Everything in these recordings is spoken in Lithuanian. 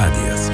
radijas.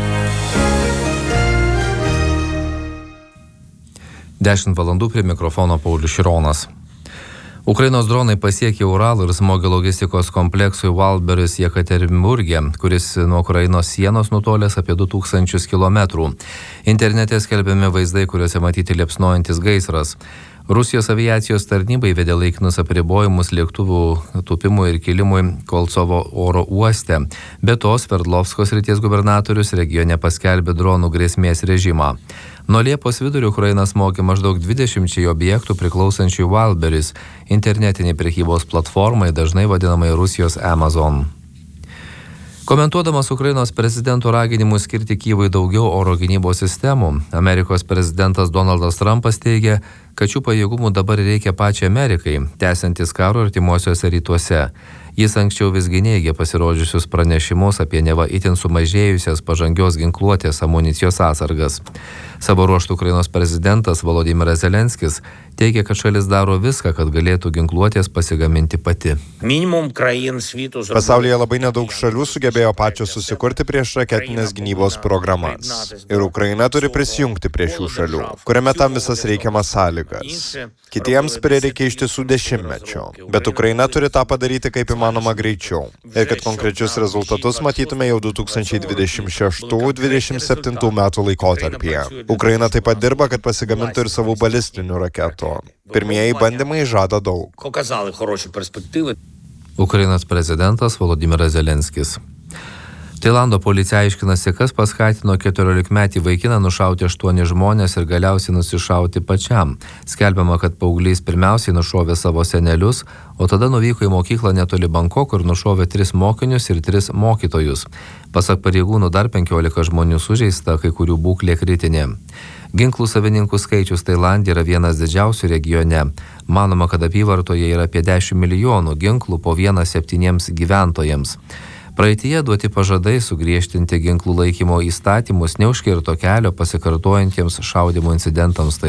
10 valandų prie mikrofono Paulius Šironas. Ukrainos dronai pasiekė Uralą ir smogė logistikos kompleksui Waldberis Jekaterinburge, kuris nuo Ukrainos sienos nutolęs apie 2000 km. Internete skelbiami vaizdai, kuriuose matyti liepsnojantis gaisras. Rusijos aviacijos tarnybai įvedė laikinus apribojimus lėktuvų tūpimui ir kilimui Kolcovo oro uoste. Be to, Sverdlovsko srities gubernatorius regione paskelbė dronų grėsmės režimą. Nuo Liepos vidurio Ukraina smogė maždaug 20 objektų priklausančių Wildberries, internetiniai prekybos platformai, dažnai vadinamai Rusijos Amazon. Komentuodamas Ukrainos prezidento raginimus skirti Kyjivui daugiau oro gynybos sistemų, Amerikos prezidentas Donaldas Trumpas teigia, kad šių pajėgumų dabar reikia pačiai Amerikai, tęsiantis karo artimuosiuose rytuose. Jis anksčiau visgi neigė pasirodžiusius pranešimus apie neva itin sumažėjusias pažangios ginkluotės amunicijos atsargas. Savo ruožtu Ukrainos prezidentas Volodymyras Zelenskis teigia, kad šalis daro viską, kad galėtų ginkluotės pasigaminti pati. Pasaulyje labai nedaug šalių sugebėjo pačios susikurti priešraketinės gynybos programas. Ir Ukraina turi prisijungti prie šių šalių, kuriame tam visas reikiamas sąlygas. Kitiems prireikia ištisų dešimtmečio, bet Ukraina turi tą padaryti kaip įmanoma greičiau. Ir kad konkrečius rezultatus matytume jau 2026-2027 metų laikotarpyje. Ukraina taip pat dirba, kad pasigamintų ir savų balistinių raketų. Pirmieji bandymai žada daug. Ukrainos prezidentas Volodymyras Zelenskis. Tailando policija aiškinasi, kas paskatino 14-metį vaikiną nušauti 8 žmonės ir galiausiai nusišauti pačiam. Skelbiama, kad paauglys pirmiausiai nušovė savo senelius, o tada nuvyko į mokyklą netoli Bankoko ir nušovė 3 mokinius ir 3 mokytojus. Pasak pareigūnų dar 15 žmonių sužeista, kai kurių būklė kritinė. Ginklų savininkų skaičius Tailande yra vienas didžiausių regione. Manoma, kad apyvartoje yra apie 10 milijonų ginklų po 1,7 gyventojams. Praeityje duoti pažadai sugriežtinti ginklų laikymo įstatymus neužkirto kelio pasikartojantiems šaudymo incidentams